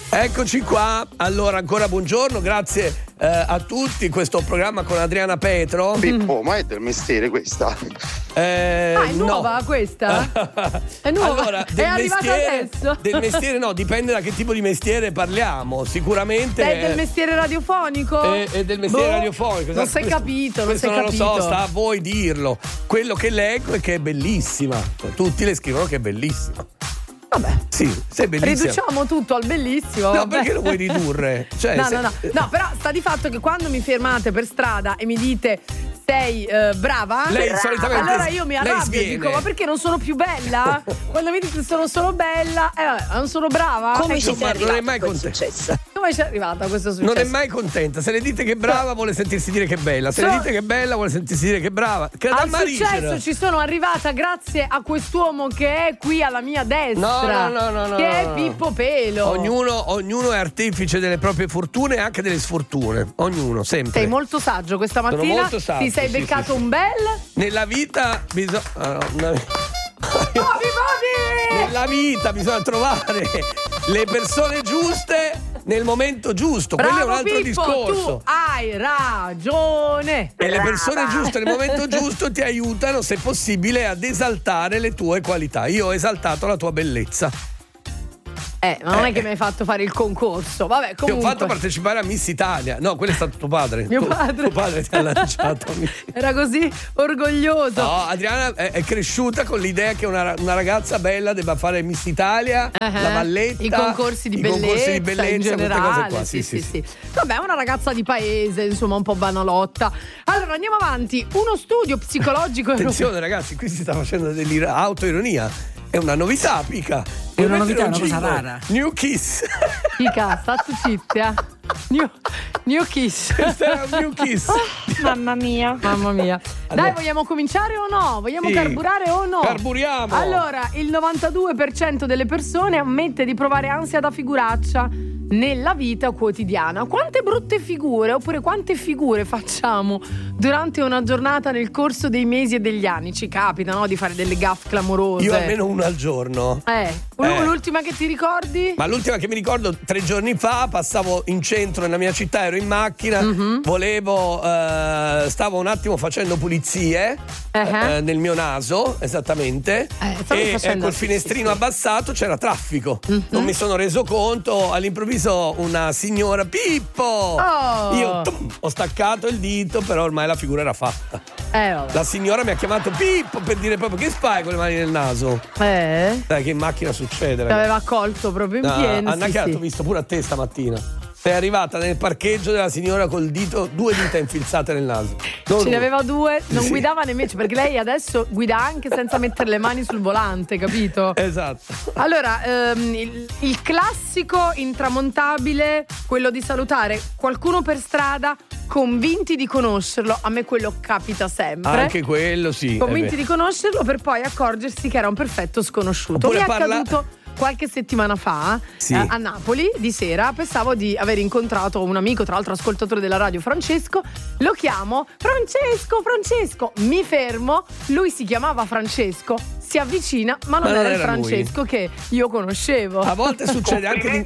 Eccoci qua, allora ancora buongiorno, grazie a tutti, questo programma con Adriana Petro. Pippo, ma è del mestiere questa? È nuova no. questa? È nuova? Allora, è arrivata adesso? Del mestiere no, dipende da che tipo di mestiere parliamo, sicuramente. È del mestiere radiofonico? È del mestiere radiofonico. Non si è capito, non si è capito. Non lo so, sta a voi dirlo. Quello che leggo è che è bellissima, tutti le scrivono che è bellissima. Vabbè, sì, sei bellissima. Riduciamo tutto al bellissimo. No, perché lo vuoi ridurre? Cioè, no, però sta di fatto che quando mi fermate per strada e mi dite sei brava, lei solitamente allora io mi arrabbio e dico ma perché non sono più bella? Quando mi dite sono solo bella, non sono brava? Come ci sei non è arrivata mai contenta. Come ci è arrivata questo successo? Non è mai contenta. Se le dite che è brava vuole sentirsi dire che è bella. Se le dite che è bella vuole sentirsi dire che è brava. Al successo ci sono arrivata grazie a quest'uomo che è qui alla mia destra. No. Che è Pippo Pelo. Ognuno è artefice delle proprie fortune e anche delle sfortune. Ognuno, sempre. Sei molto saggio questa mattina. Sono molto saggio, ti sei beccato un bel. Nella vita bisogna. Nella vita bisogna trovare le persone giuste nel momento giusto. Bravo, quello è un altro Pippo, discorso. Tu hai ragione. E le persone giuste nel momento giusto ti aiutano, se possibile, ad esaltare le tue qualità. Io ho esaltato la tua bellezza. Ma non è che mi hai fatto fare il concorso. Vabbè, comunque. Ti ho fatto partecipare a Miss Italia. No, quello è stato tuo padre. Mio padre. Tuo padre ti ha lanciato. Era così orgoglioso. No, Adriana è cresciuta con l'idea che una ragazza bella debba fare Miss Italia, la Valletta, i concorsi di bellezza in generale. Queste cose qua. Sì. Vabbè, una ragazza di paese, insomma, un po' banalotta. Allora, andiamo avanti. Uno studio psicologico. Attenzione, ragazzi, qui si sta facendo dell'autoironia. È una novità, Pica. È una novità, una cosa rara. New Kiss. Pica, state zitta. New Kiss. Questo era un New Kiss. Mamma mia. Dai, vogliamo cominciare o no? Vogliamo carburare o no? Carburiamo. Allora, il 92% delle persone ammette di provare ansia da figuraccia nella vita quotidiana. Quante brutte figure oppure quante figure facciamo durante una giornata nel corso dei mesi e degli anni? Ci capita, no? Di fare delle gaffe clamorose. Io almeno una al giorno. L'ultima che ti ricordi? Ma l'ultima che mi ricordo 3 giorni fa, passavo in centro nella mia città, ero in macchina, stavo un attimo facendo pulizie nel mio naso, esattamente, e col finestrino abbassato c'era traffico. Non mi sono reso conto, all'improvviso una signora, Pippo! Io ho staccato il dito, però ormai la figura era fatta. La signora mi ha chiamato Pippo per dire proprio: che fai con le mani nel naso? Dai, che in macchina succede? Ti aveva colto proprio in pieno. Anna, che l'ho visto pure a te stamattina. Sei arrivata nel parcheggio della signora col dito, 2 dita infilzate nel naso. Ce ne aveva 2, non guidava nemmeno, perché lei adesso guida anche senza mettere le mani sul volante, capito? Esatto. Allora, il classico intramontabile, quello di salutare qualcuno per strada convinti di conoscerlo, a me quello capita sempre. Anche quello, sì. Convinti di conoscerlo per poi accorgersi che era un perfetto sconosciuto. Oppure mi è accaduto qualche settimana fa a Napoli di sera. Pensavo di aver incontrato un amico, tra l'altro ascoltatore della radio, Francesco. Lo chiamo: Francesco, mi fermo, lui si chiamava Francesco, si avvicina, ma non era il Francesco che io conoscevo. A volte succede anche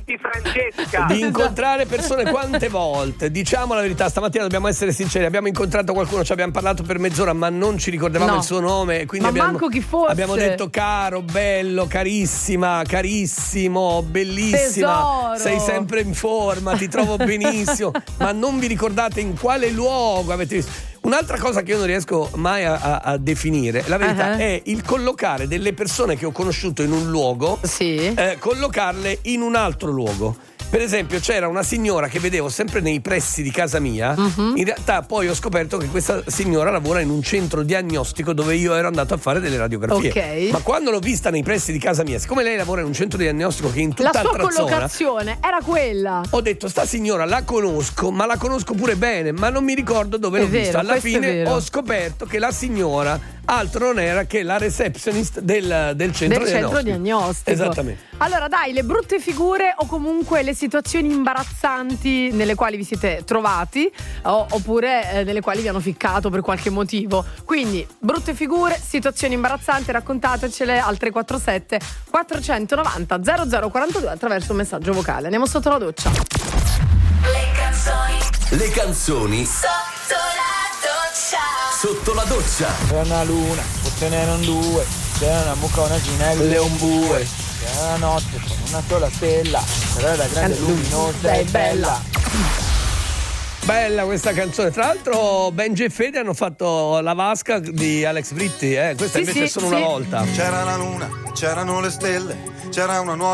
di incontrare persone. Quante volte, diciamo la verità, stamattina dobbiamo essere sinceri, abbiamo incontrato qualcuno, ci abbiamo parlato per mezz'ora, ma non ci ricordavamo il suo nome, e quindi manco chi fosse. Abbiamo detto: caro, bello, carissima, carissimo, bellissima, tesoro, sei sempre in forma, ti trovo benissimo, ma non vi ricordate in quale luogo avete visto. Un'altra cosa che io non riesco mai a definire, la verità, è il collocare delle persone che ho conosciuto in un luogo, collocarle in un altro luogo. Per esempio, c'era una signora che vedevo sempre nei pressi di casa mia. In realtà poi ho scoperto che questa signora lavora in un centro diagnostico dove io ero andato a fare delle radiografie. Ma quando l'ho vista nei pressi di casa mia, siccome lei lavora in un centro diagnostico che è in tutt'altra zona, la sua collocazione era quella. Ho detto: sta signora la conosco, ma la conosco pure bene, ma non mi ricordo dove l'ho vista. Alla fine ho scoperto che la signora altro non era che la receptionist del centro diagnostico. Esattamente. Allora dai, le brutte figure o comunque le situazioni imbarazzanti nelle quali vi siete trovati oppure nelle quali vi hanno ficcato per qualche motivo. Quindi brutte figure, situazioni imbarazzanti, raccontatecele al 347 490 0042 attraverso un messaggio vocale. Andiamo sotto la doccia. Le canzoni sotto la doccia. C'era una luna, forse ne erano due. C'era una mucca, una ginella e un bue. C'era la notte con una sola stella. Però era grande, luminosa e bella. Bella questa canzone. Tra l'altro Benji e Fede hanno fatto la vasca di Alex Britti. Questa invece è solo una volta. C'era la luna, c'erano le stelle, c'era una nuova